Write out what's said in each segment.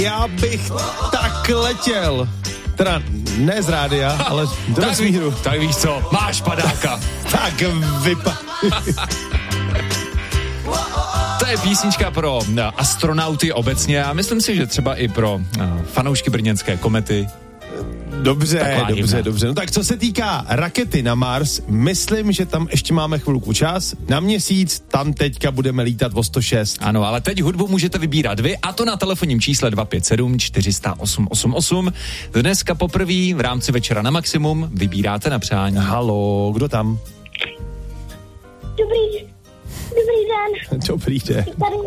Já bych tak letěl. Teda ne z rádia, ale do vesmíru. Tak víš co, máš padáka. Tak To je písnička pro astronauty obecně a myslím si, že třeba i pro fanoušky brněnské Komety. Dobře. No tak co se týká rakety na Mars, myslím, že tam ještě máme chvilku čas. Na Měsíc tam teďka budeme lítat o 106. Ano, ale teď hudbu můžete vybírat vy, a to na telefonním čísle 257 400 888. Dneska poprvé v rámci Večera na maximum vybíráte na přání. Halo, kdo tam? Dobrý den. Dobrý den.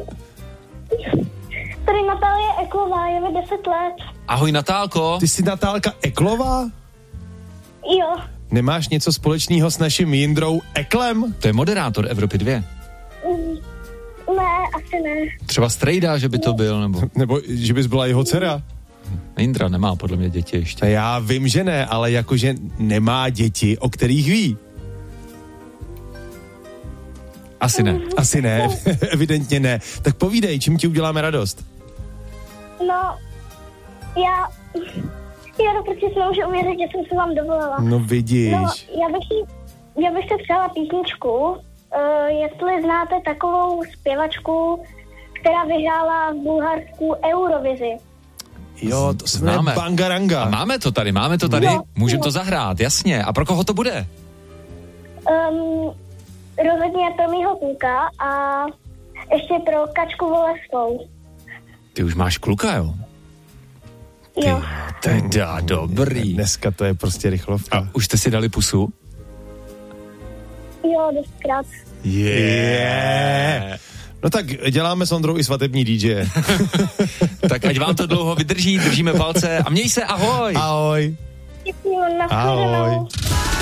Tady Natálie Eklová, je mi 10 let. Ahoj Natálko. Ty jsi Natálka Eklová? Jo. Nemáš něco společného s naším Jindrou Eklem? To je moderátor Evropy 2. Ne, asi ne. Třeba Strejda, že by to byl, nebo... Nebo že bys byla jeho dcera? Jindra nemá podle mě děti ještě. Já vím, že ne, ale jakože nemá děti, o kterých ví. Asi ne, evidentně ne. Tak povídej, čím ti uděláme radost? No, já to prostě si nemůžu uvěřit, že jsem se vám dovolila. No vidíš. No, já bych se přála písničku, jestli znáte takovou zpěvačku, která vyhrála v Bulharsku Eurovizi. Jo, to se jmenuje Bangaranga. A máme to tady. Jo, Můžeme jo. to zahrát, jasně. A pro koho to bude? Rozhodně pro mýho kluka a ještě pro Kačku Voleskou. Ty už máš kluka, jo? Jo. Teda dobrý. Dneska to je prostě rychlovka. A už jste si dali pusu? Jo, 10krát. Yeah. No tak děláme s Ondrou i svatební DJ. Tak ať vám to dlouho vydrží, držíme palce a měj se, ahoj. Ahoj. Děkuji, na Ahoj.